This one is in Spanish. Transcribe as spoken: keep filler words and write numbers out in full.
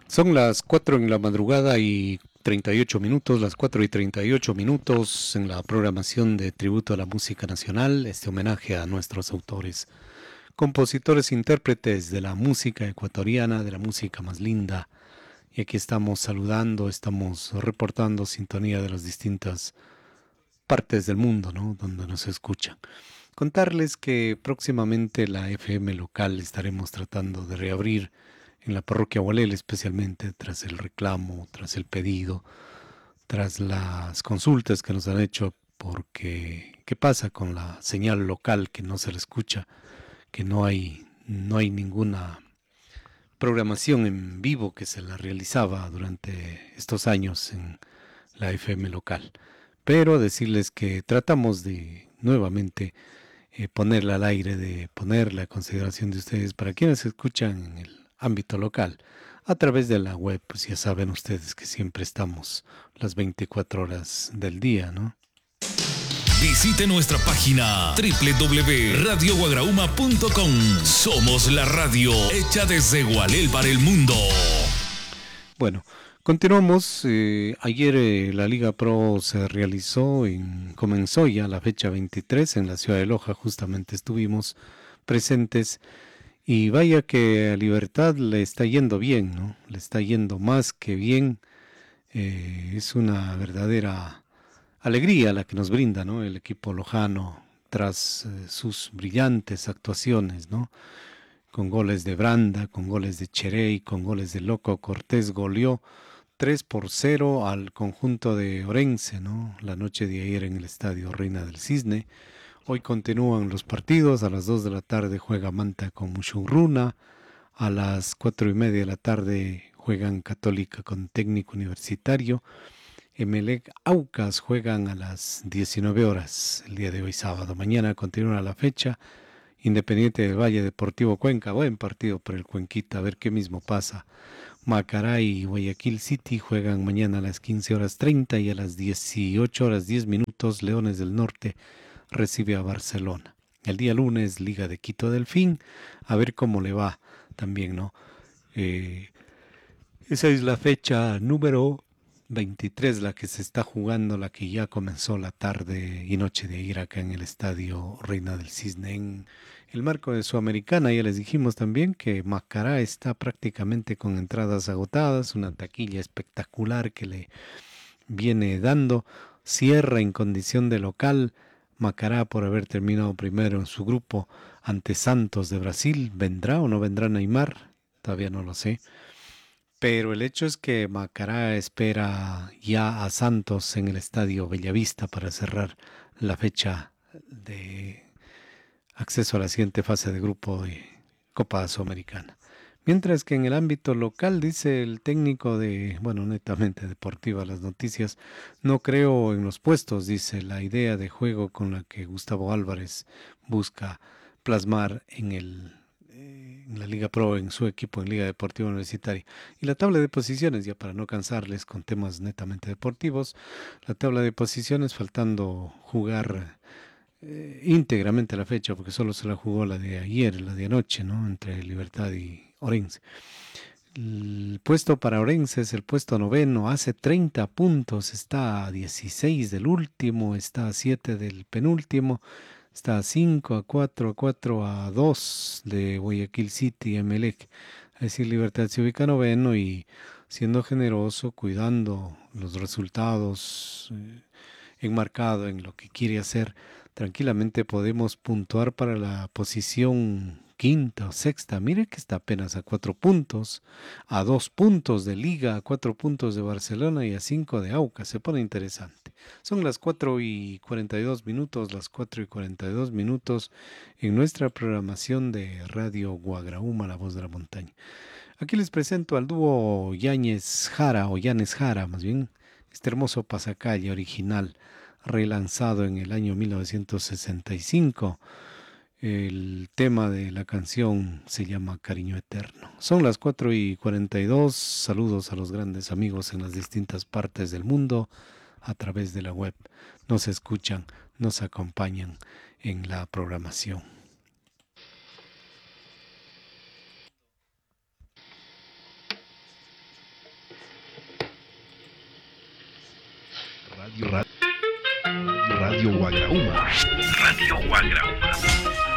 Son las cuatro en la madrugada y treinta y ocho minutos, las cuatro y treinta y ocho minutos en la programación de Tributo a la Música Nacional, este homenaje a nuestros autores, compositores, intérpretes de la música ecuatoriana, de la música más linda. Y aquí estamos saludando, estamos reportando sintonía de las distintas partes del mundo, ¿no? Donde nos escuchan. Contarles que próximamente la F M local estaremos tratando de reabrir en la parroquia Gualel, especialmente tras el reclamo, tras el pedido, tras las consultas que nos han hecho, porque ¿qué pasa con la señal local que no se le escucha? Que no hay, no hay ninguna programación en vivo que se la realizaba durante estos años en la F M local. Pero decirles que tratamos de nuevamente eh, ponerla al aire, de ponerla a consideración de ustedes para quienes escuchan en el ámbito local. A través de la web, pues ya saben ustedes que siempre estamos las veinticuatro horas del día, ¿no? Visite nuestra página doble u doble u doble u punto radio guagrauma punto com. Somos la radio hecha desde Gualel para el mundo. Bueno, continuamos. Eh, ayer eh, la Liga Pro se realizó, en, comenzó ya la fecha veintitrés en la ciudad de Loja, justamente estuvimos presentes. Y vaya que a Libertad le está yendo bien, ¿no? Le está yendo más que bien. Eh, es una verdadera alegría la que nos brinda, ¿no? El equipo lojano tras eh, sus brillantes actuaciones, ¿no? Con goles de Branda, con goles de Cherey, con goles de Loco Cortés, goleó tres por cero al conjunto de Orense, ¿no? La noche de ayer en el estadio Reina del Cisne. Hoy continúan los partidos, a las dos de la tarde juega Manta con Mushurruna, a las cuatro y media de la tarde juegan Católica con Técnico Universitario, Emelec Aucas juegan a las diecinueve horas el día de hoy sábado. Mañana continúa la fecha, Independiente del Valle, Deportivo Cuenca, buen partido por el Cuenquita, a ver qué mismo pasa. Macará y Guayaquil City juegan mañana a las quince horas treinta y a las dieciocho horas diez minutos Leones del Norte recibe a Barcelona. El día lunes, Liga de Quito Delfín, a ver cómo le va también, ¿no? Eh, esa es la fecha número veintitrés, la que se está jugando, la que ya comenzó la tarde y noche de ayer acá en el estadio Reina del Cisne. En el marco de Sudamericana ya les dijimos también que Macará está prácticamente con entradas agotadas, una taquilla espectacular que le viene dando, cierra en condición de local. Macará, por haber terminado primero en su grupo ante Santos de Brasil, ¿vendrá o no vendrá Neymar? Todavía no lo sé. Pero el hecho es que Macará espera ya a Santos en el estadio Bellavista para cerrar la fecha de acceso a la siguiente fase de grupo de Copa Sudamericana. Mientras que en el ámbito local, dice el técnico de, bueno, netamente deportiva, las noticias, no creo en los puestos, dice, la idea de juego con la que Gustavo Álvarez busca plasmar en el eh, en la Liga Pro, en su equipo, en Liga Deportiva Universitaria. Y la tabla de posiciones, ya para no cansarles con temas netamente deportivos, la tabla de posiciones, faltando jugar eh, íntegramente la fecha, porque solo se la jugó la de ayer, la de anoche, ¿no? Entre Libertad y Orense. El puesto para Orense es el puesto noveno, hace treinta puntos, está a dieciséis del último, está a siete del penúltimo, está a cinco, a cuatro, a cuatro, a dos de Guayaquil City, Emelec. Es decir, Libertad se ubica noveno y siendo generoso, cuidando los resultados, eh, enmarcado en lo que quiere hacer, tranquilamente podemos puntuar para la posición quinta o sexta. Mire que está apenas a cuatro puntos, a dos puntos de Liga, a cuatro puntos de Barcelona y a cinco de Aucas. Se pone interesante. Son las cuatro y cuarenta y dos minutos, las cuatro y cuarenta y dos minutos en nuestra programación de Radio Guagrauma, la voz de la montaña. Aquí les presento al dúo Yáñez Jara, o Yanes Jara más bien, este hermoso pasacalle original, relanzado en el año mil novecientos sesenta y cinco. El tema de la canción se llama Cariño Eterno. Son las cuatro y cuarenta y dos. Saludos a los grandes amigos en las distintas partes del mundo a través de la web. Nos escuchan, nos acompañan en la programación. Radio, Radio, Radio Guagrauma. Radio Guagrauma.